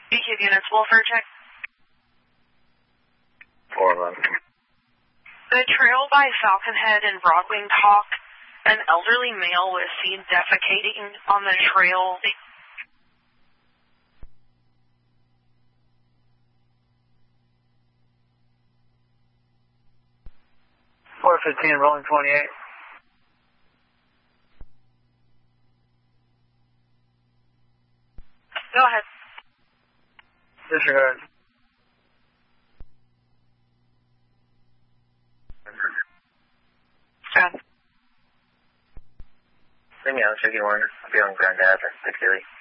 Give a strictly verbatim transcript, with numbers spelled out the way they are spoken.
B Q units, welfare check. four eleven. The trail by Falcon Head and Broadwing Hawk, an elderly male was seen defecating on the trail. four fifteen, rolling twenty-eight. Go ahead. Disregard. Go. Leave me on fifty-one. I'll be on Grand Ave at six thirty.